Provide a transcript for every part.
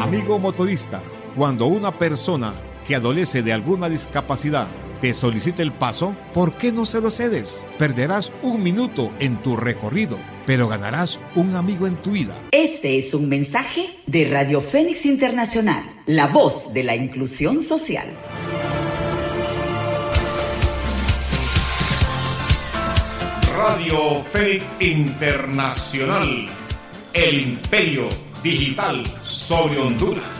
Amigo motorista, cuando una persona que adolece de alguna discapacidad te solicita el paso, ¿por qué no se lo cedes? Perderás 1 minuto en tu recorrido, pero ganarás un amigo en tu vida. Este es un mensaje de Radio Fénix Internacional, la voz de la inclusión social. Radio Fénix Internacional, el imperio digital sobre Honduras.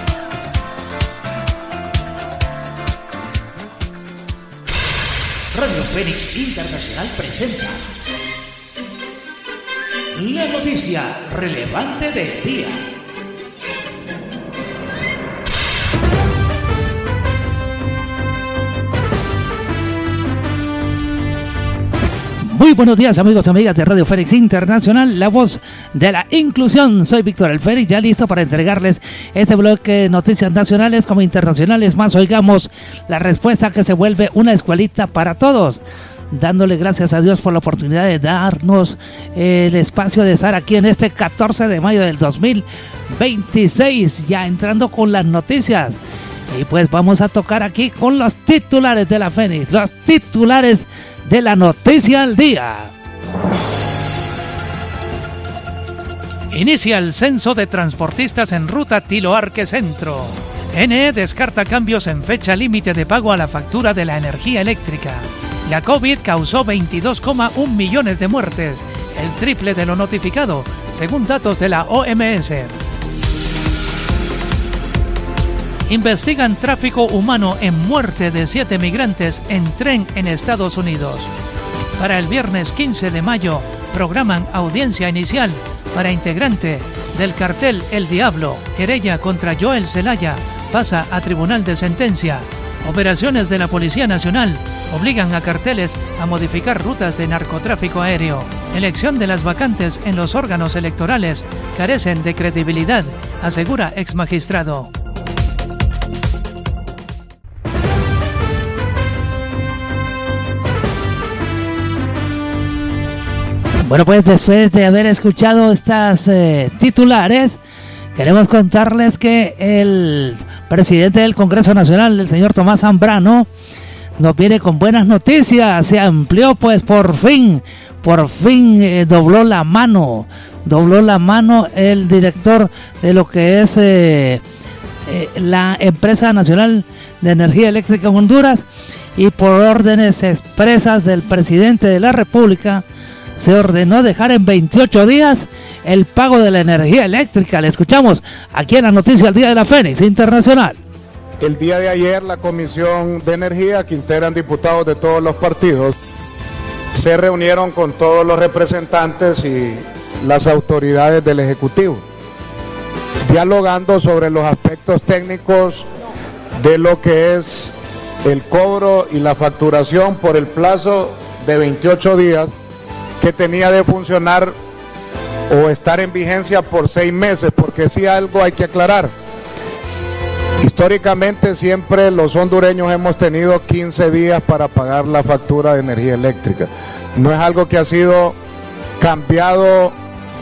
Radio Fénix Internacional presenta la noticia relevante del día. Muy buenos días, amigos y amigas de Radio Fénix Internacional, la voz de la inclusión. Soy Víctor Alférez, ya listo para entregarles este bloque de noticias nacionales como internacionales. Más oigamos la respuesta que se vuelve una escuelita para todos. Dándole gracias a Dios por la oportunidad de darnos el espacio de estar aquí en este 14 de mayo del 2026, ya entrando con las noticias. Y pues vamos a tocar aquí con los titulares de la Fénix, los titulares de la noticia al día. Inicia el censo de transportistas en ruta Tilo-Arque Centro. NE descarta cambios en fecha límite de pago a la factura de la energía eléctrica. La COVID causó 22,1 millones de muertes, el triple de lo notificado, según datos de la OMS. Investigan tráfico humano en muerte de 7 migrantes en tren en Estados Unidos. Para el viernes 15 de mayo, programan audiencia inicial para integrante del cartel El Diablo. Querella contra Joel Zelaya pasa a tribunal de sentencia. Operaciones de la Policía Nacional obligan a carteles a modificar rutas de narcotráfico aéreo. Elección de las vacantes en los órganos electorales carecen de credibilidad, asegura exmagistrado. Bueno, pues después de haber escuchado estas titulares, queremos contarles que el presidente del Congreso Nacional, el señor Tomás Zambrano, nos viene con buenas noticias. Se amplió, pues por fin dobló la mano el director de lo que es la Empresa Nacional de Energía Eléctrica en Honduras, y por órdenes expresas del presidente de la República, se ordenó dejar en 28 días el pago de la energía eléctrica. Le escuchamos aquí en la noticia del día de la Fénix Internacional. El día de ayer la Comisión de Energía, que integran diputados de todos los partidos, se reunieron con todos los representantes y las autoridades del Ejecutivo, dialogando sobre los aspectos técnicos de lo que es el cobro y la facturación por el plazo de 28 días que tenía de funcionar o estar en vigencia por 6 meses, porque sí algo hay que aclarar. Históricamente siempre los hondureños hemos tenido 15 días para pagar la factura de energía eléctrica. No es algo que ha sido cambiado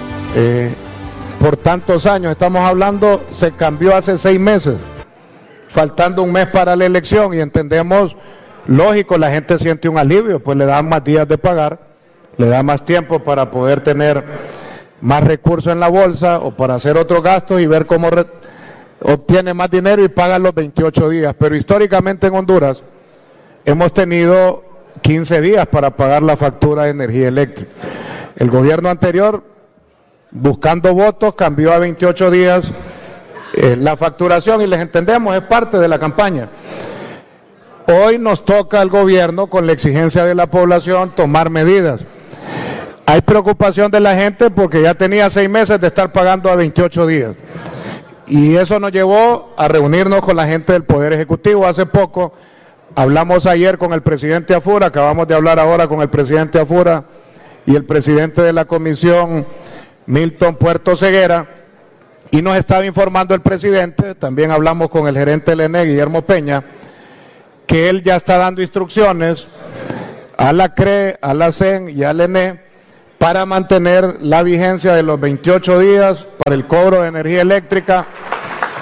por tantos años. Estamos hablando, se cambió hace 6 meses, faltando 1 mes para la elección, y entendemos, lógico, la gente siente un alivio, pues le dan más días de pagar, le da más tiempo para poder tener más recursos en la bolsa o para hacer otros gastos y ver cómo obtiene más dinero y paga los 28 días. Pero históricamente en Honduras hemos tenido 15 días para pagar la factura de energía eléctrica. El gobierno anterior, buscando votos, cambió a 28 días la facturación, y les entendemos, es parte de la campaña. Hoy nos toca al gobierno, con la exigencia de la población, tomar medidas. Hay preocupación de la gente porque ya tenía 6 meses de estar pagando a 28 días. Y eso nos llevó a reunirnos con la gente del Poder Ejecutivo. Hace poco hablamos ayer con el presidente Afura, acabamos de hablar ahora con el presidente Afura y el presidente de la comisión, Milton Puerto Ceguera, y nos estaba informando el presidente, también hablamos con el gerente del ENE, Guillermo Peña, que él ya está dando instrucciones a la CRE, a la CEN y al ENE para mantener la vigencia de los 28 días para el cobro de energía eléctrica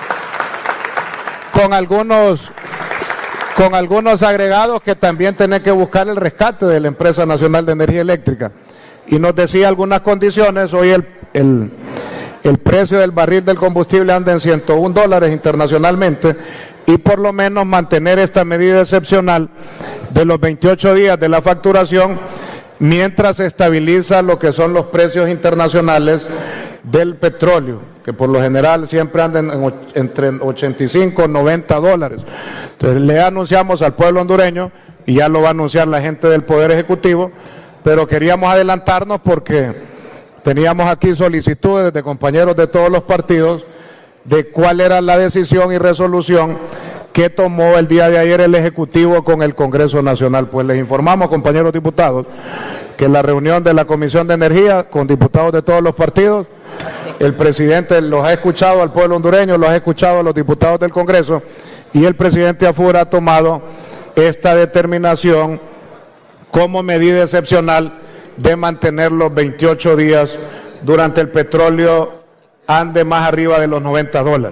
con algunos agregados que también tienen que buscar el rescate de la Empresa Nacional de Energía Eléctrica. Y nos decía algunas condiciones. Hoy el precio del barril del combustible anda en $101 internacionalmente, y por lo menos mantener esta medida excepcional de los 28 días de la facturación mientras se estabiliza lo que son los precios internacionales del petróleo, que por lo general siempre andan entre 85 y $90. Entonces le anunciamos al pueblo hondureño, y ya lo va a anunciar la gente del Poder Ejecutivo, pero queríamos adelantarnos porque teníamos aquí solicitudes de compañeros de todos los partidos de cuál era la decisión y resolución que tomó el día de ayer el Ejecutivo con el Congreso Nacional. Pues les informamos, compañeros diputados, que la reunión de la Comisión de Energía con diputados de todos los partidos, el presidente los ha escuchado al pueblo hondureño, los ha escuchado a los diputados del Congreso, y el presidente Afur ha tomado esta determinación como medida excepcional de mantener los 28 días durante el petróleo ande más arriba de los $90.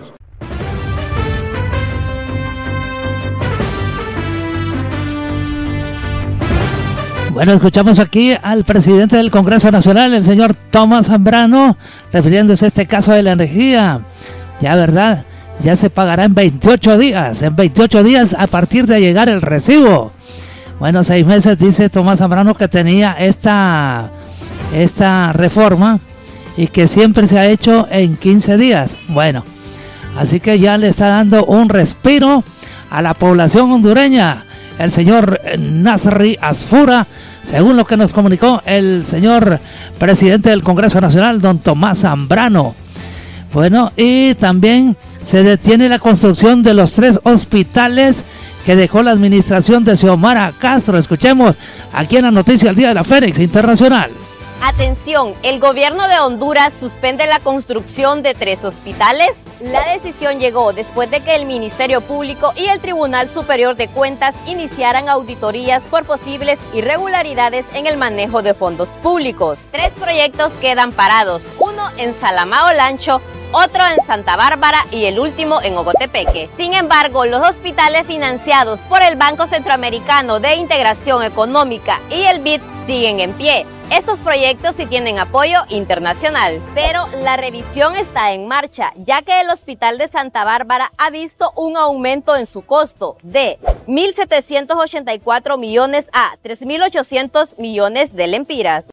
Bueno, escuchamos aquí al presidente del Congreso Nacional, el señor Tomás Zambrano, refiriéndose a este caso de la energía. Ya, ¿verdad? Ya se pagará en 28 días a partir de llegar el recibo. Bueno, 6 meses dice Tomás Zambrano que tenía esta reforma, y que siempre se ha hecho en 15 días. Bueno, así que ya le está dando un respiro a la población hondureña el señor Nasri Asfura, según lo que nos comunicó el señor presidente del Congreso Nacional, don Tomás Zambrano. Bueno, y también se detiene la construcción de los 3 hospitales que dejó la administración de Xiomara Castro. Escuchemos aquí en la noticia del Día de la Fénix Internacional. Atención, el gobierno de Honduras suspende la construcción de 3 hospitales. La decisión llegó después de que el Ministerio Público y el Tribunal Superior de Cuentas iniciaran auditorías por posibles irregularidades en el manejo de fondos públicos. 3 proyectos quedan parados, uno en Salamao Lancho, otro en Santa Bárbara y el último en Ocotepeque. Sin embargo, los hospitales financiados por el Banco Centroamericano de Integración Económica y el BID siguen en pie. Estos proyectos sí tienen apoyo internacional, pero la revisión está en marcha, ya que el Hospital de Santa Bárbara ha visto un aumento en su costo de 1.784 millones a 3.800 millones de lempiras.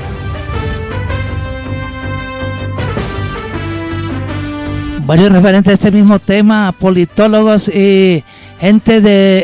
Bueno, y referente a este mismo tema, politólogos y gente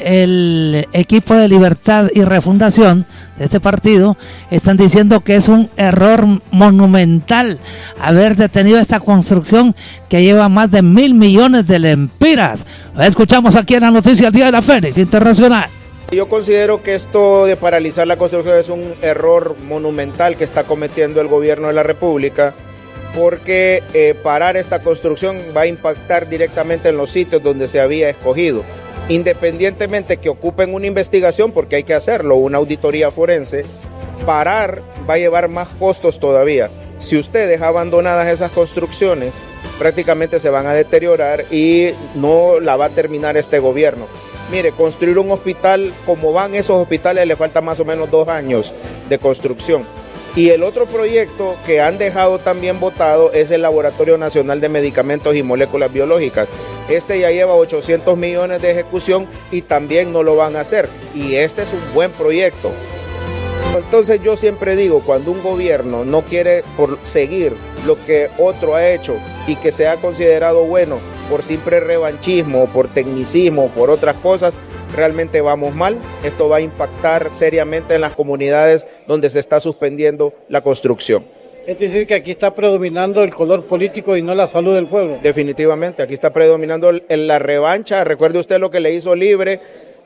del equipo de Libertad y Refundación de este partido están diciendo que es un error monumental haber detenido esta construcción que lleva más de 1.000 millones de lempiras. Lo escuchamos aquí en la noticia del Día de la Fénix Internacional. Yo considero que esto de paralizar la construcción es un error monumental que está cometiendo el gobierno de la República, porque parar esta construcción va a impactar directamente en los sitios donde se había escogido. Independientemente que ocupen una investigación, porque hay que hacerlo, una auditoría forense, parar va a llevar más costos todavía. Si usted deja abandonadas esas construcciones, prácticamente se van a deteriorar y no la va a terminar este gobierno. Mire, construir un hospital, como van esos hospitales, le falta más o menos 2 años de construcción. Y el otro proyecto que han dejado también votado es el Laboratorio Nacional de Medicamentos y Moléculas Biológicas. Este ya lleva 800 millones de ejecución y también no lo van a hacer. Y este es un buen proyecto. Entonces yo siempre digo, cuando un gobierno no quiere seguir lo que otro ha hecho y que sea considerado bueno por simple revanchismo, por tecnicismo, por otras cosas, realmente vamos mal. Esto va a impactar seriamente en las comunidades donde se está suspendiendo la construcción. Es decir, que aquí está predominando el color político y no la salud del pueblo. Definitivamente, aquí está predominando la revancha. Recuerde usted lo que le hizo Libre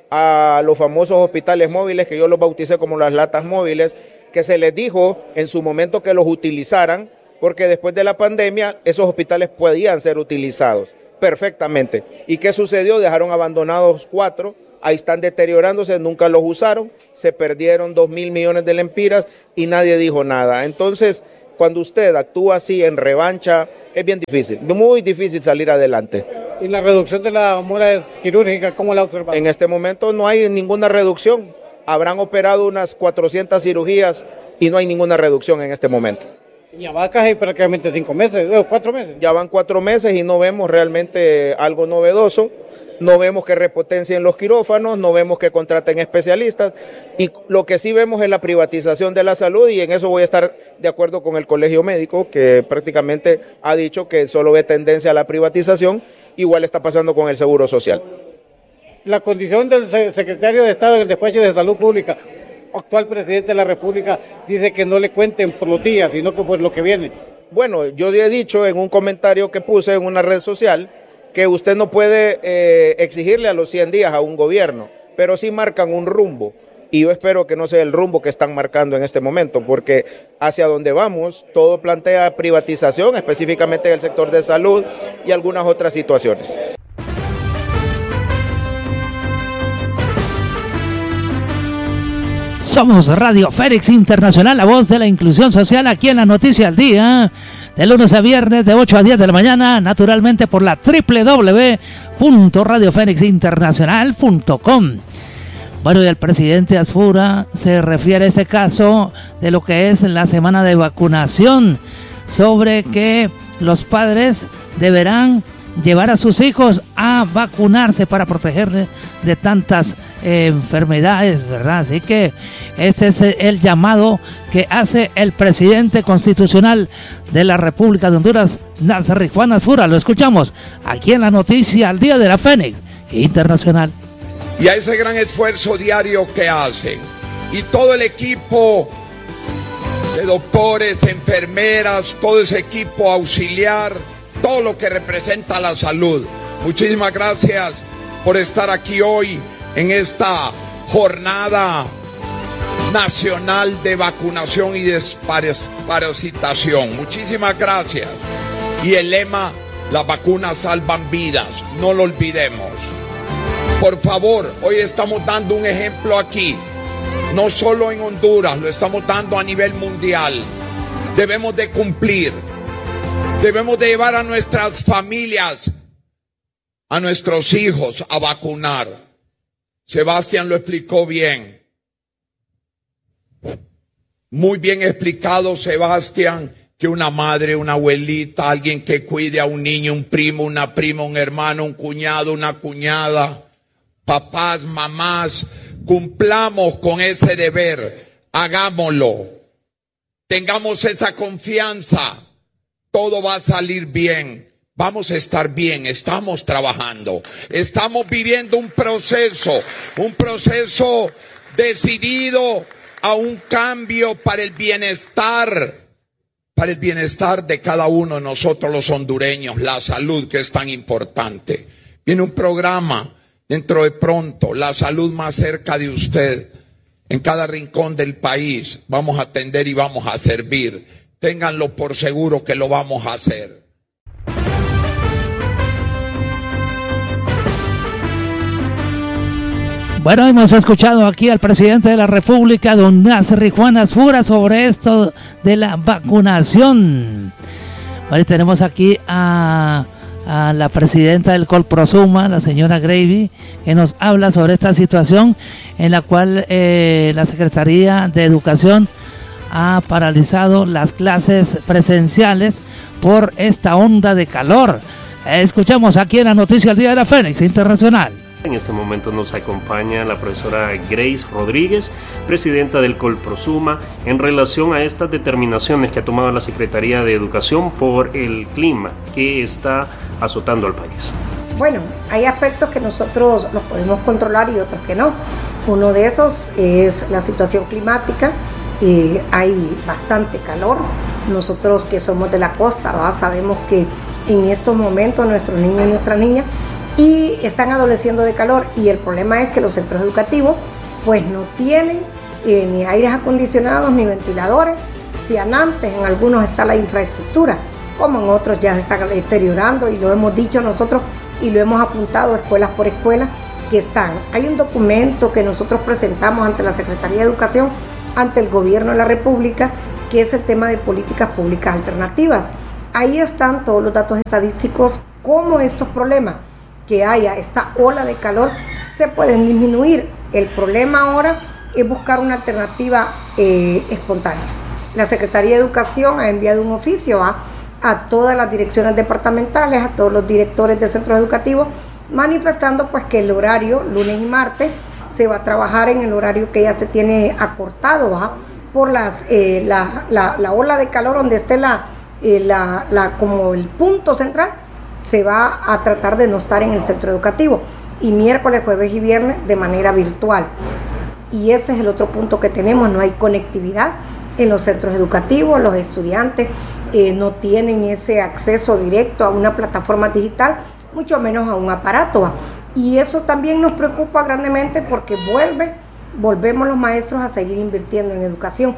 a los famosos hospitales móviles, que yo los bauticé como las latas móviles, que se les dijo en su momento que los utilizaran, porque después de la pandemia esos hospitales podían ser utilizados perfectamente. ¿Y qué sucedió? Dejaron abandonados 4, ahí están deteriorándose, nunca los usaron, se perdieron 2.000 millones de lempiras y nadie dijo nada. Entonces, cuando usted actúa así en revancha, es bien difícil, muy difícil salir adelante. ¿Y la reducción de la mora quirúrgica, cómo la observan? En este momento no hay ninguna reducción. Habrán operado unas 400 cirugías y no hay ninguna reducción en este momento. Ya va casi prácticamente 5 meses, 4 meses. Ya van 4 meses y no vemos realmente algo novedoso. No vemos que repotencien los quirófanos, no vemos que contraten especialistas, y lo que sí vemos es la privatización de la salud, y en eso voy a estar de acuerdo con el Colegio Médico, que prácticamente ha dicho que solo ve tendencia a la privatización. Igual está pasando con el Seguro Social. La condición del secretario de Estado en el despacho de Salud Pública, actual presidente de la República, dice que no le cuenten por los días, sino que por lo que viene. Bueno, yo he dicho en un comentario que puse en una red social que usted no puede exigirle a los 100 días a un gobierno, pero sí marcan un rumbo, y yo espero que no sea el rumbo que están marcando en este momento, porque hacia donde vamos todo plantea privatización, específicamente en el sector de salud y algunas otras situaciones. Somos Radio Fénix Internacional, la voz de la inclusión social, aquí en la Noticia al Día, de lunes a viernes de 8 a 10 de la mañana, naturalmente por la www.radiofenixinternacional.com. Bueno, y el presidente Asfura se refiere a este caso de lo que es la semana de vacunación, sobre que los padres deberán llevar a sus hijos a vacunarse para protegerles de tantas enfermedades, ¿verdad? Así que este es el llamado que hace el presidente constitucional de la República de Honduras, Nasser Juan Asfura. Lo escuchamos aquí en la Noticia al Día de la Fénix Internacional. Y a ese gran esfuerzo diario que hacen, y todo el equipo de doctores, enfermeras, todo ese equipo auxiliar, todo lo que representa la salud. Muchísimas gracias por estar aquí hoy en esta jornada nacional de vacunación y desparasitación. Muchísimas gracias. Y el lema, las vacunas salvan vidas, no lo olvidemos. Por favor, hoy estamos dando un ejemplo aquí, no solo en Honduras, lo estamos dando a nivel mundial. Debemos de cumplir. Debemos de llevar a nuestras familias, a nuestros hijos a vacunar. Sebastián lo explicó bien. Muy bien explicado, Sebastián, que una madre, una abuelita, alguien que cuide a un niño, un primo, una prima, un hermano, un cuñado, una cuñada, papás, mamás, cumplamos con ese deber, hagámoslo. Tengamos esa confianza. Todo va a salir bien, vamos a estar bien, estamos trabajando, estamos viviendo un proceso decidido a un cambio para el bienestar de cada uno de nosotros los hondureños, la salud que es tan importante. Viene un programa dentro de pronto, la salud más cerca de usted, en cada rincón del país, vamos a atender y vamos a servir. Ténganlo por seguro que lo vamos a hacer. Bueno, hemos escuchado aquí al presidente de la República, don Nasser Juan Asfura, sobre esto de la vacunación. Bueno, tenemos aquí a la presidenta del Colprosuma, la señora Gravy, que nos habla sobre esta situación en la cual la Secretaría de Educación ha paralizado las clases presenciales por esta onda de calor. Escuchamos aquí en la Noticia al Día de la Fénix Internacional. En este momento nos acompaña la profesora Grace Rodríguez, presidenta del Colprosuma, en relación a estas determinaciones que ha tomado la Secretaría de Educación por el clima que está azotando al país. Bueno, hay aspectos que nosotros los podemos controlar y otros que no. Uno de esos es la situación climática. Hay bastante calor. Nosotros que somos de la costa, ¿verdad? Sabemos que en estos momentos nuestros niños y nuestras niñas están adoleciendo de calor, y el problema es que los centros educativos pues no tienen ni aires acondicionados ni ventiladores. Si antes en algunos está la infraestructura, como en otros ya se está deteriorando, y lo hemos dicho nosotros y lo hemos apuntado escuelas por escuela que están. Hay un documento que nosotros presentamos ante la Secretaría de Educación, ante el Gobierno de la República, que es el tema de políticas públicas alternativas. Ahí están todos los datos estadísticos, cómo estos problemas que haya esta ola de calor, se pueden disminuir. El problema ahora es buscar una alternativa espontánea. La Secretaría de Educación ha enviado un oficio a todas las direcciones departamentales, a todos los directores de centros educativos, manifestando pues que el horario, lunes y martes, se va a trabajar en el horario que ya se tiene acortado, por la ola de calor, donde esté como el punto central, se va a tratar de no estar en el centro educativo, y miércoles, jueves y viernes de manera virtual. Y ese es el otro punto que tenemos, no hay conectividad en los centros educativos, los estudiantes no tienen ese acceso directo a una plataforma digital, mucho menos a un aparato. Y eso también nos preocupa grandemente porque volvemos los maestros a seguir invirtiendo en educación.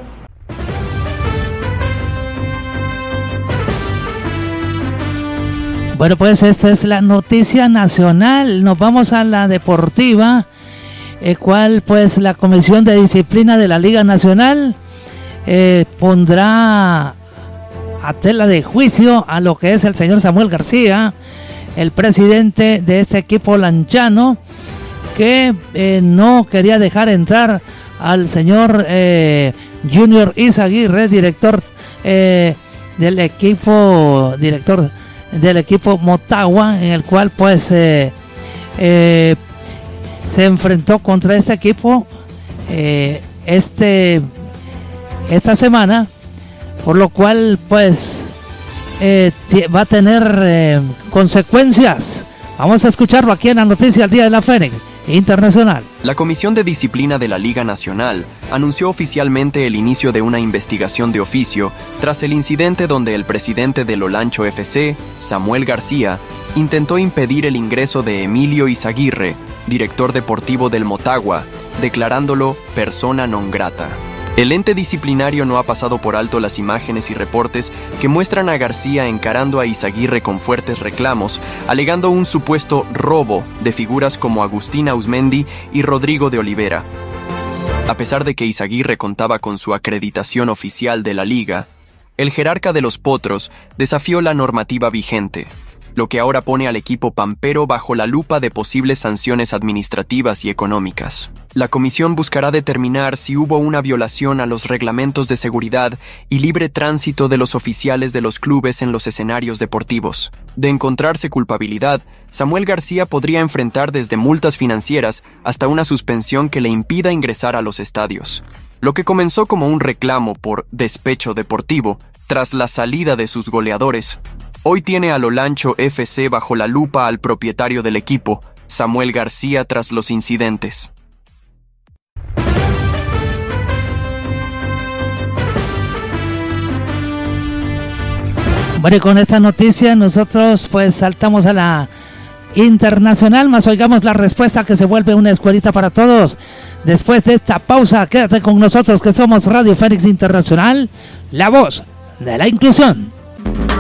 Bueno, pues esta es la noticia nacional. Nos vamos a la deportiva, cual pues la Comisión de Disciplina de la Liga Nacional pondrá a tela de juicio a lo que es el señor Samuel García, el presidente de este equipo lanchano, que no quería dejar entrar al señor Junior Izaguirre, director del equipo Motagua, en el cual pues se enfrentó contra este equipo esta semana, por lo cual pues va a tener consecuencias. Vamos a escucharlo aquí en la noticia del Día de la Fénix Internacional. La Comisión de Disciplina de la Liga Nacional anunció oficialmente el inicio de una investigación de oficio tras el incidente donde el presidente del Olancho FC, Samuel García, intentó impedir el ingreso de Emilio Izaguirre, director deportivo del Motagua, declarándolo persona non grata. El ente disciplinario no ha pasado por alto las imágenes y reportes que muestran a García encarando a Izaguirre con fuertes reclamos, alegando un supuesto robo de figuras como Agustín Ausmendi y Rodrigo de Olivera. A pesar de que Izaguirre contaba con su acreditación oficial de la liga, el jerarca de los Potros desafió la normativa vigente, lo que ahora pone al equipo pampero bajo la lupa de posibles sanciones administrativas y económicas. La comisión buscará determinar si hubo una violación a los reglamentos de seguridad y libre tránsito de los oficiales de los clubes en los escenarios deportivos. De encontrarse culpabilidad, Samuel García podría enfrentar desde multas financieras hasta una suspensión que le impida ingresar a los estadios. Lo que comenzó como un reclamo por despecho deportivo, tras la salida de sus goleadores, hoy tiene al Olancho FC bajo la lupa al propietario del equipo, Samuel García, tras los incidentes. Bueno, y con esta noticia nosotros pues saltamos a la internacional, más oigamos la respuesta que se vuelve una escuelita para todos. Después de esta pausa, quédate con nosotros que somos Radio Fénix Internacional, la voz de la inclusión.